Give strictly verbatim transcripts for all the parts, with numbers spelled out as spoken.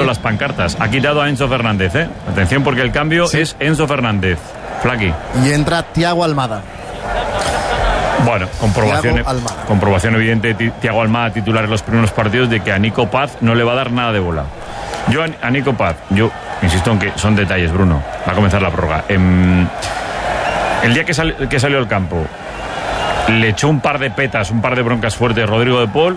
las pancartas. Ha quitado a Enzo Fernández, ¿eh? Atención porque el cambio sí. es Enzo Fernández. Flaqui. Y entra Thiago Almada. Bueno, comprobación, comprobación evidente de Thiago Almada, titular en los primeros partidos, de que a Nico Paz no le va a dar nada de bola. Yo a, a Nico Paz, yo insisto en que son detalles, Bruno. Va a comenzar la prórroga. Eh, el día que, sal, que salió al campo, le echó un par de petas, un par de broncas fuertes Rodrigo de Paul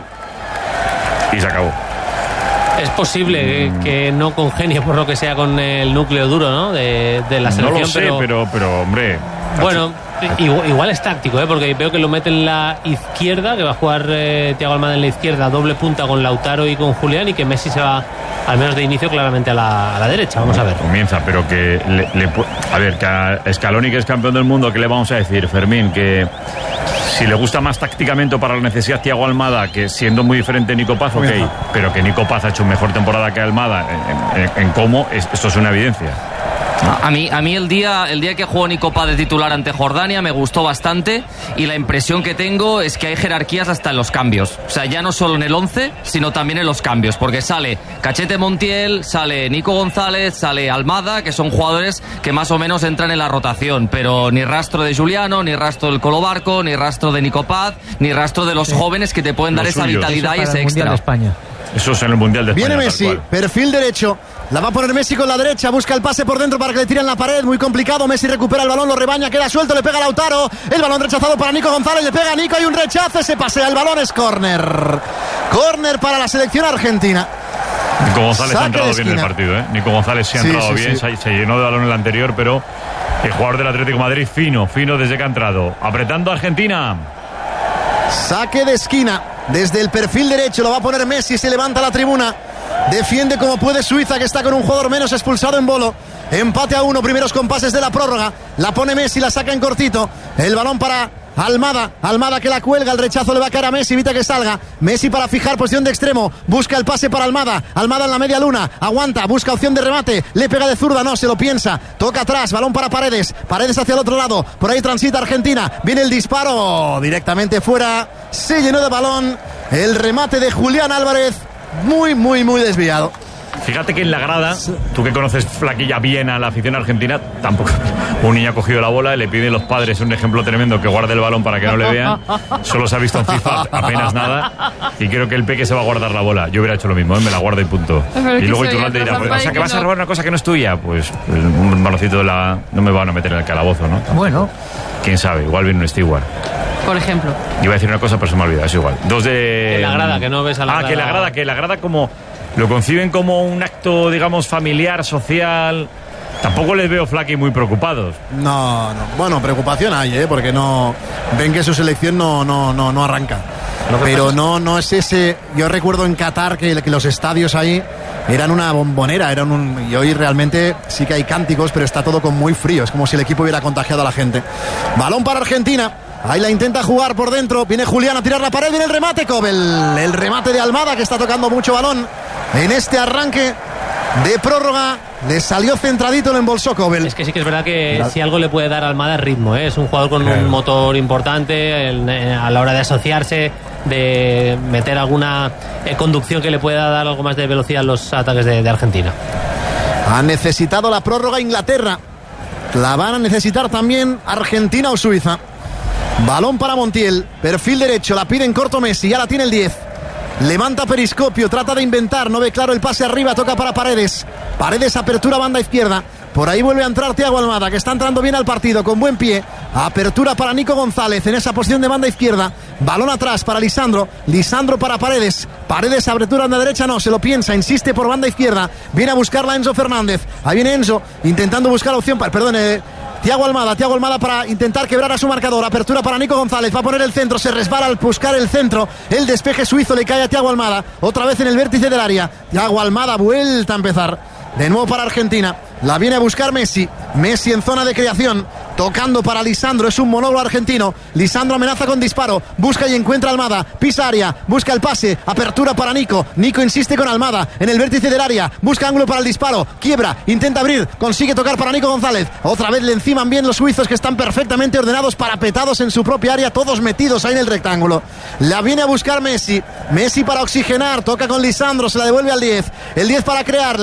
y se acabó. Es posible mm. que no congenie por lo que sea con el núcleo duro, ¿no? De, de la selección. No lo sé, pero, pero, pero hombre... Bueno, igual, igual es táctico, ¿eh? Porque veo que lo mete en la izquierda, que va a jugar eh, Thiago Almada en la izquierda, doble punta con Lautaro y con Julián, y que Messi se va, al menos de inicio, claramente a la, a la derecha. Vamos a ver. Comienza, pero que... Le, le, a ver, que a Scaloni, que es campeón del mundo, ¿qué le vamos a decir, Fermín? Que... Si le gusta más tácticamente para la necesidad Thiago Almada, que siendo muy diferente Nico Paz, ok, pero que Nico Paz ha hecho mejor temporada que Almada en, en, en cómo, es, esto es una evidencia. A mí, a mí el día el día que jugó Nico Paz de titular ante Jordania me gustó bastante, y la impresión que tengo es que hay jerarquías hasta en los cambios. O sea, ya no solo en el once, sino también en los cambios, porque sale Cachete Montiel, sale Nico González, sale Almada, que son jugadores que más o menos entran en la rotación, pero ni rastro de Juliano, ni rastro del Colo Barco, ni rastro de Nico Paz, ni rastro de los sí. jóvenes que te pueden dar esa vitalidad y ese extra. De España. Eso es en el Mundial de España. Viene Messi, perfil derecho. La va a poner Messi con la derecha, busca el pase por dentro para que le tiren la pared, muy complicado. Messi recupera el balón, lo rebaña, queda suelto, le pega a Lautaro. El balón rechazado para Nico González, le pega a Nico, hay un rechazo, se pasea el balón, es córner. Córner para la selección argentina. Nico González Saque ha entrado bien en el partido, ¿eh? Nico González sí ha entrado sí, sí, bien, sí. Se, se llenó de balón en el anterior, pero el jugador del Atlético de Madrid fino, fino desde que ha entrado. Apretando a Argentina. Saque de esquina, desde el perfil derecho, lo va a poner Messi, se levanta la tribuna. Defiende como puede Suiza, que está con un jugador menos, expulsado en Bolo. Empate a uno, primeros compases de la prórroga. La pone Messi, la saca en cortito. El balón para Almada, Almada que la cuelga, el rechazo le va a caer a Messi, evita que salga. Messi para fijar posición de extremo, busca el pase para Almada. Almada en la media luna, aguanta, busca opción de remate, le pega de zurda, no, se lo piensa. Toca atrás, balón para Paredes, Paredes hacia el otro lado, por ahí transita Argentina. Viene el disparo, directamente fuera. Se llenó de balón, el remate de Julián Álvarez. Muy, muy, muy desviado. Fíjate que en la grada, tú que conoces, Flaquilla, bien a la afición argentina, tampoco un niño ha cogido la bola, le piden los padres un ejemplo tremendo, que guarde el balón para que no le vean. Solo se ha visto en FIFA apenas nada, y creo que el Peque se va a guardar la bola. Yo hubiera hecho lo mismo, ¿eh? Me la guardo y punto. Y luego Iturralde dirá, pues, o sea, que vas a robar una cosa que no es tuya. Pues, pues un baloncito de la... no me van a meter en el calabozo, ¿no? Bueno. Quién sabe, igual viene un steward. Por ejemplo. Iba a decir una cosa, pero se me olvida, es igual. Dos de... Que la grada, que no ves a la ah, grada. que la grada, que la grada como... Lo conciben como un acto, digamos, familiar, social. Tampoco les veo, Flaqui, muy preocupados. No, no. Bueno, preocupación hay, ¿eh? Porque no... Ven que su selección no, no, no, no arranca. Pero no, no es ese... Yo recuerdo en Qatar que, que los estadios ahí eran una bombonera, eran un... Y hoy realmente sí que hay cánticos, pero está todo con muy frío. Es como si el equipo hubiera contagiado a la gente. Balón para Argentina. Ahí la intenta jugar por dentro. Viene Julián a tirar la pared. Viene el remate, Kobel. El remate de Almada, que está tocando mucho balón en este arranque de prórroga. Le salió centradito, lo embolsó Kobel. Es que sí que es verdad que si algo le puede dar a Almada es ritmo, ¿eh? Es un jugador con un motor importante el, a la hora de asociarse, de meter alguna eh, conducción que le pueda dar algo más de velocidad a los ataques de, de Argentina. Ha necesitado la prórroga Inglaterra. La van a necesitar también Argentina o Suiza. Balón para Montiel, perfil derecho, la pide en corto Messi, ya la tiene el diez. Levanta periscopio, trata de inventar, no ve claro el pase arriba, toca para Paredes. Paredes, apertura, banda izquierda. Por ahí vuelve a entrar Thiago Almada, que está entrando bien al partido, con buen pie. Apertura para Nico González en esa posición de banda izquierda. Balón atrás para Lisandro. Lisandro para Paredes. Paredes, apertura en la derecha, no, se lo piensa, insiste por banda izquierda. Viene a buscarla Enzo Fernández. Ahí viene Enzo, intentando buscar opción para... Perdón, eh, Thiago Almada, Thiago Almada para intentar quebrar a su marcador. Apertura para Nico González, va a poner el centro, se resbala al buscar el centro. El despeje suizo le cae a Thiago Almada. Otra vez en el vértice del área. Thiago Almada, vuelta a empezar. De nuevo para Argentina. La viene a buscar Messi. Messi en zona de creación. Tocando para Lisandro. Es un monólogo argentino. Lisandro amenaza con disparo. Busca y encuentra a Almada. Pisa área. Busca el pase. Apertura para Nico. Nico insiste con Almada. En el vértice del área. Busca ángulo para el disparo. Quiebra. Intenta abrir. Consigue tocar para Nico González. Otra vez le enciman bien los suizos, que están perfectamente ordenados, parapetados en su propia área. Todos metidos ahí en el rectángulo. La viene a buscar Messi. Messi para oxigenar. Toca con Lisandro. Se la devuelve al diez. El diez para crear.